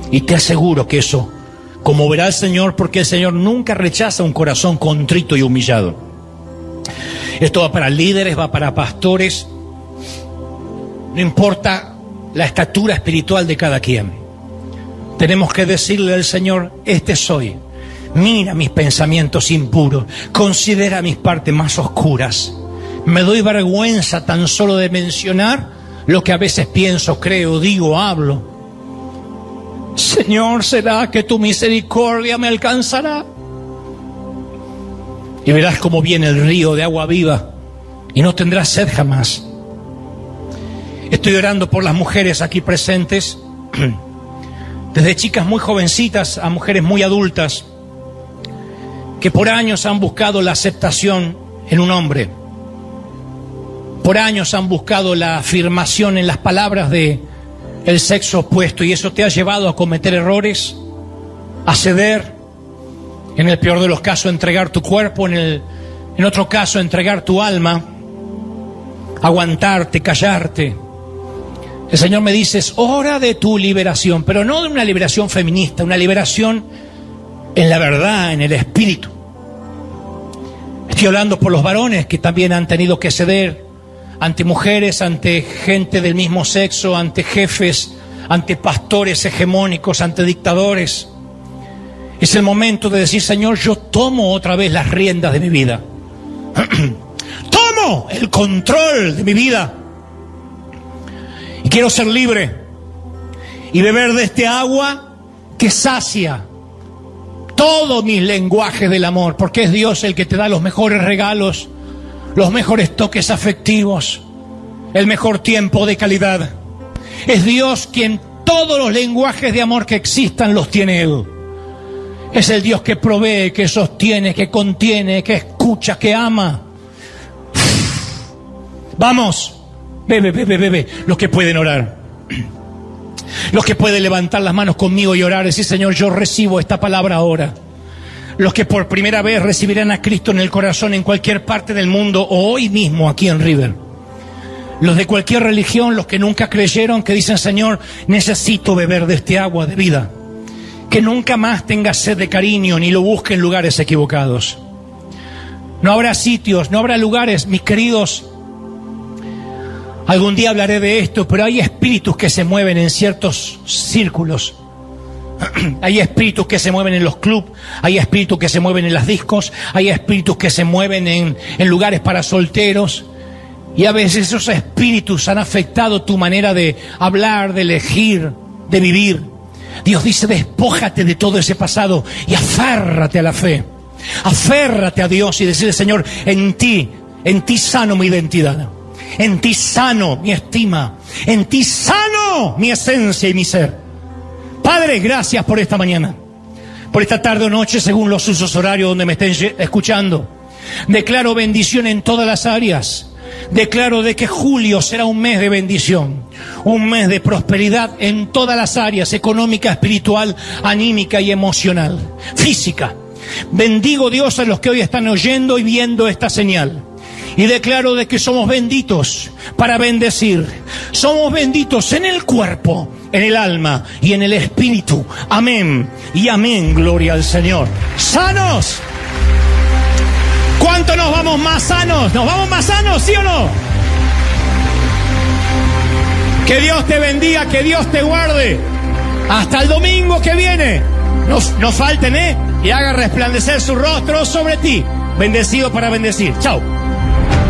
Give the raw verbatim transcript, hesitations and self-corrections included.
Y te aseguro que eso, como verá el Señor, porque el Señor nunca rechaza un corazón contrito y humillado. Esto va para líderes, va para pastores. No importa la estatura espiritual de cada quien. Tenemos que decirle al Señor, este soy. Mira mis pensamientos impuros. Considera mis partes más oscuras. Me doy vergüenza tan solo de mencionar lo que a veces pienso, creo, digo, hablo. Señor, ¿será que tu misericordia me alcanzará? Y verás cómo viene el río de agua viva y no tendrás sed jamás. Estoy orando por las mujeres aquí presentes, desde chicas muy jovencitas a mujeres muy adultas, que por años han buscado la aceptación en un hombre. Por años han buscado la afirmación en las palabras de el sexo opuesto, y eso te ha llevado a cometer errores, a ceder, en el peor de los casos entregar tu cuerpo, en el en otro caso entregar tu alma, aguantarte, callarte. El Señor me dice, es hora de tu liberación, pero no de una liberación feminista, una liberación en la verdad, en el espíritu. Estoy hablando por los varones que también han tenido que ceder ante mujeres, ante gente del mismo sexo, ante jefes, ante pastores hegemónicos, ante dictadores. Es el momento de decir, Señor, yo tomo otra vez las riendas de mi vida. Tomo el control de mi vida. Y quiero ser libre y beber de este agua que sacia todos mis lenguajes del amor, porque es Dios el que te da los mejores regalos, los mejores toques afectivos, el mejor tiempo de calidad. Es Dios quien todos los lenguajes de amor que existan los tiene Él. Es el Dios que provee, que sostiene, que contiene, que escucha, que ama. Vamos, bebe, bebe, bebe, los que pueden orar. Los que pueden levantar las manos conmigo y orar, decir, Señor, yo recibo esta palabra ahora. Los que por primera vez recibirán a Cristo en el corazón en cualquier parte del mundo o hoy mismo aquí en River. Los de cualquier religión, los que nunca creyeron, que dicen, Señor, necesito beber de este agua de vida. Que nunca más tenga sed de cariño ni lo busque en lugares equivocados. No habrá sitios, no habrá lugares, mis queridos. Algún día hablaré de esto, pero hay espíritus que se mueven en ciertos círculos. Hay espíritus que se mueven en los clubes, hay espíritus que se mueven en las discos, hay espíritus que se mueven en, en lugares para solteros. Y a veces esos espíritus han afectado tu manera de hablar, de elegir, de vivir. Dios dice, despójate de todo ese pasado y aférrate a la fe. Aférrate a Dios y decirle, Señor, en ti, en ti sano mi identidad. En ti sano mi estima. En ti sano mi esencia y mi ser. Padre, gracias por esta mañana. Por esta tarde o noche, según los usos horarios donde me estén escuchando. Declaro bendición en todas las áreas. Declaro de que julio será un mes de bendición, un mes de prosperidad en todas las áreas, económica, espiritual, anímica y emocional, física. Bendigo, Dios, a los que hoy están oyendo y viendo esta señal. Y declaro de que somos benditos para bendecir. Somos benditos en el cuerpo, en el alma y en el espíritu. Amén y amén, gloria al Señor. ¡Sanos! ¿Cuánto nos vamos más sanos? ¿Nos vamos más sanos, sí o no? Que Dios te bendiga, que Dios te guarde. Hasta el domingo que viene. No, no falten, ¿eh? Y haga resplandecer su rostro sobre ti. Bendecido para bendecir. Chao.